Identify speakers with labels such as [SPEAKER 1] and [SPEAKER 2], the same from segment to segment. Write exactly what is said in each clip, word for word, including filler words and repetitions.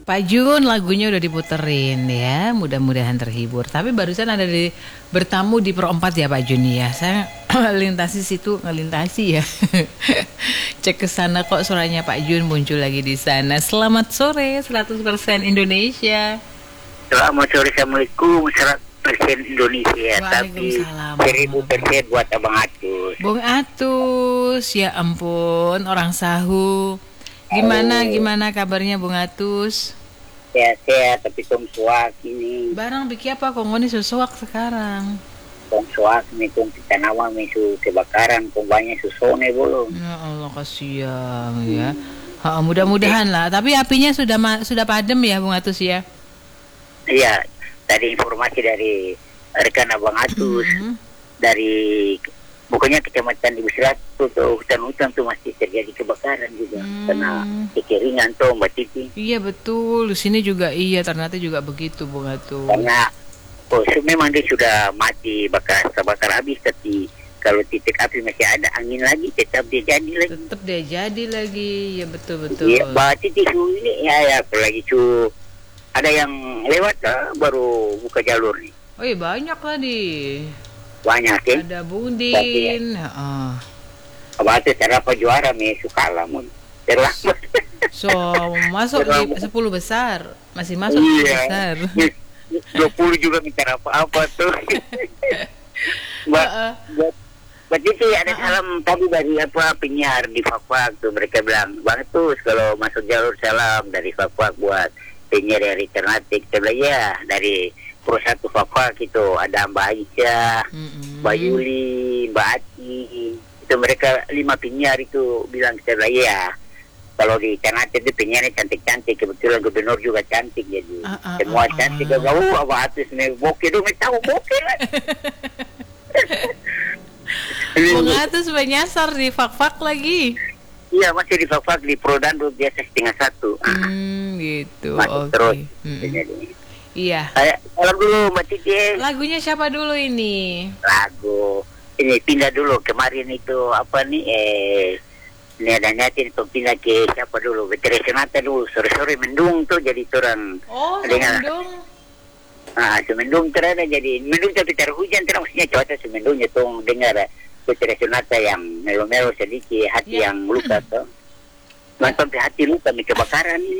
[SPEAKER 1] Pak Jun, lagunya udah diputerin ya, mudah-mudahan terhibur. Tapi barusan ada di bertamu di Pro empat ya Pak Jun ya. Saya lintasi situ, ngelintasi ya. Cek ke sana kok suaranya Pak Jun muncul lagi di sana. Selamat sore, seratus persen Indonesia.
[SPEAKER 2] Selamat sore, Assalamualaikum, seratus persen Indonesia. Tapi seribu persen buat Abang Atus.
[SPEAKER 1] Bung Atus, ya ampun, orang Sahu. Gimana, oh. gimana kabarnya Bung Atus?
[SPEAKER 2] Sehat-sehat, tapi kong suak ini.
[SPEAKER 1] Barang bikin apa kong ini susuak sekarang?
[SPEAKER 2] Kong suak nih, kong kita nama misu kebakaran, kong banyak susone belum.
[SPEAKER 1] Ya Allah, kasihan hmm. ya. Ha, mudah-mudahan lah, tapi apinya sudah ma- sudah padam ya Bung Atus ya?
[SPEAKER 2] Iya, tadi informasi dari rekan Abang Atus, mm-hmm. dari pokoknya kecamatan di Busratu tuh hutan-hutan tuh masih terjadi kebakaran juga hmm. karena kekeringan tuh Mbak Titi.
[SPEAKER 1] Iya betul, di sini juga iya ternyata juga begitu Bung Atus.
[SPEAKER 2] Karena oh, memang dia sudah mati bakar bakar habis, tapi kalau titik api masih ada angin lagi tetap dia jadi lagi.
[SPEAKER 1] Tetap dia jadi lagi, ya betul betul.
[SPEAKER 2] Iya Mbak Titi su ini ya ya apalagi su ada yang lewat lah, baru buka jalur nih.
[SPEAKER 1] Oh iya banyak lah di.
[SPEAKER 2] Banyak kan?
[SPEAKER 1] Ada Budin.
[SPEAKER 2] Heeh. Abang itu terapa juara me sukalah mun. Terlambat.
[SPEAKER 1] So, masuk di sepuluh besar. Masih masuk iya. sepuluh besar.
[SPEAKER 2] dua puluh juga minta apa-apa tuh. Mbak, uh-uh. Mbak Titi ada uh-uh. salam tadi dari apa penyiar di Fakfak tuh, mereka bilang, "Bang tuh kalau masuk jalur salam dari Fakfak buat penyiar dari Ternate." Kita bilang ya, dari Pro satu Fakfak itu ada Mbak Aisyah, mm-hmm. Mbak Yuli, Mbak Ati, itu mereka lima penyiar itu bilang kita bilang ya. Kalau di Ternate itu penyiarnya cantik-cantik, kebetulan gubernur juga cantik jadi uh, uh, semua uh, uh, cantik. Gak uh. apa atus nih bokeh dong, tahu bokeh lah.
[SPEAKER 1] Bung Atus menyasar di Fakfak lagi.
[SPEAKER 2] Iya masih di Fakfak di Prodando biasa setengah satu.
[SPEAKER 1] Hmm, gitu.
[SPEAKER 2] Masih
[SPEAKER 1] okay.
[SPEAKER 2] terus.
[SPEAKER 1] Hmm. Iya.
[SPEAKER 2] Saya salam dulu Mbak Titi.
[SPEAKER 1] Lagunya siapa dulu ini?
[SPEAKER 2] Lagu ini pindah dulu kemarin itu apa nih eh ini ada nyatin tuh pindah ke siapa dulu Beteri Sonata dulu sore-sore mendung tuh jadi turun.
[SPEAKER 1] Oh mendung.
[SPEAKER 2] Ah semendung terada jadi mendung tapi terhujan terus maksudnya cuaca semendungnya tuh dengar Beteri Sonata yang melo-melo sedikit hati yeah. yang luka tuh. Mantap sampai hati luka nih kebakaran ini.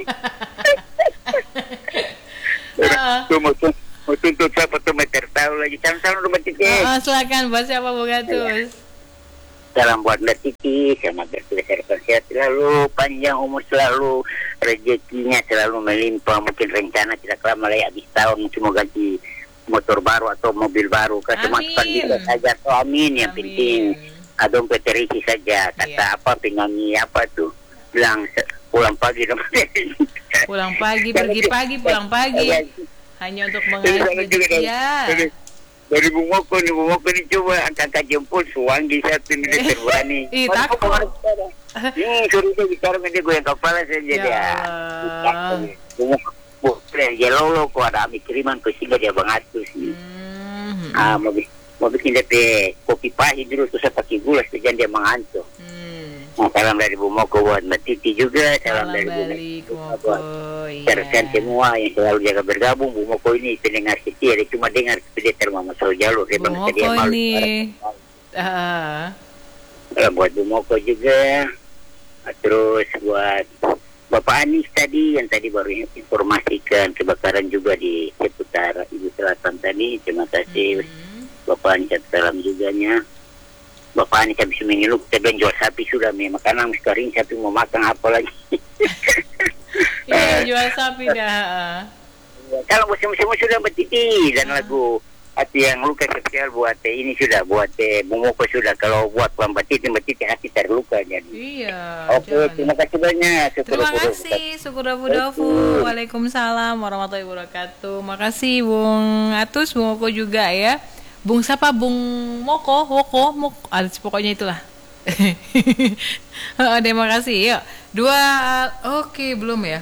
[SPEAKER 1] Uh.
[SPEAKER 2] Tuh mau tuh mau tuntut siapa tuh meter tahu lagi salam-salam Mbak Titi.
[SPEAKER 1] Oh, silakan buat siapa Bung Atus?
[SPEAKER 2] Salam buat Mbak Titi, selamat berkesehat sehat selalu, panjang umur selalu, rezekinya selalu melimpah. Mungkin rencana tidak lama lagi habis tahun mungkin mau ganti motor baru atau mobil baru. Kesematan bisa saja tuh amin. Yang amin. Penting adong peterisi saja kata yeah. apa penyanyi apa tuh bilang pulang pagi dong.
[SPEAKER 1] Pulang pagi, pergi pagi, pulang pagi. Hanya untuk mengaji ya.
[SPEAKER 2] Dari Bung Moko nih, Bung Moko nih coba angkat jempol suanggi satu nih terberani.
[SPEAKER 1] Ih takut.
[SPEAKER 2] Ini suruh dia bicara dengan dia goyang kepala saja dia. Bung Moko, ya lolo kok ada ambil kiriman ke sini dia Bang Atus nih. Ah mau mau bikin D P kopi pahit dulu terus saya pakai gula sejalan dia mengantuk. Nah, salam dari Bu Moko buat Mbak Titi juga. Salam, salam dari Bu Moko buat rekan semua yang selalu jaga bergabung. Bu Moko ini pendengar setia, dia cuma dengar dia terima masuk jalur. Dia
[SPEAKER 1] Bu Moko dia ini uh.
[SPEAKER 2] Salam buat Bu Moko juga. Terus buat Bapak Anis tadi yang tadi baru informasikan kebakaran juga di seputar Ibu Selatan tadi. Terima kasih mm-hmm. Bapak Anis, salam juga nya. Bapak ini habis mengeluh, kita bilang jual sapi sudah, memang karena sekarang sapi mau makan apa lagi.
[SPEAKER 1] Iya, jual sapi dah.
[SPEAKER 2] Kalau musim-musim sudah Mbak Titi dan uh. lagu hati yang luka spesial buat ini sudah, buat eh, Bumoko sudah. Kalau buat Mbak Titi, Mbak Titi hati terluka jadi.
[SPEAKER 1] Iya.
[SPEAKER 2] Oke, okay, terima kasih banyak.
[SPEAKER 1] Syukur terima kasih, syukur dafu-dafu. Waalaikumsalam warahmatullahi wabarakatuh. Makasih Bung Atus, Bumoko juga ya. Bung siapa? Bung Moko, Woko, Moko, ah, pokoknya itulah. Terima kasih. Yuk, dua, oke okay, belum ya?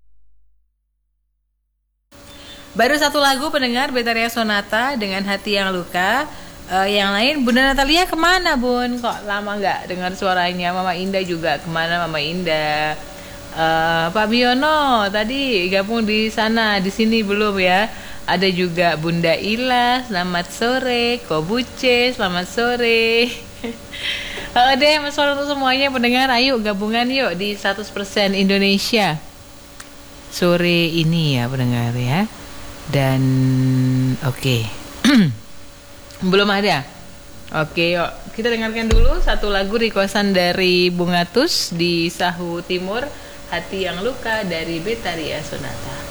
[SPEAKER 1] Baru satu lagu pendengar Beteri Sonata dengan Hati yang Luka. Uh, yang lain Bunda Natalia kemana Bun? Kok lama nggak dengar suaranya? Mama Indah juga kemana Mama Indah? Uh, Pak Biono tadi gabung di sana, di sini belum ya. Ada juga Bunda Ila, selamat sore. Kobuce, selamat sore. Oke deh, Mas Wal, untuk semuanya pendengar, ayo gabungan yuk di seratus persen Indonesia sore ini ya pendengar ya. Dan oke okay. Belum ada. Oke, yuk kita dengarkan dulu satu lagu requestan dari Bungatus di Sahu Timur, Hati Yang Luka dari Betaria Sonata.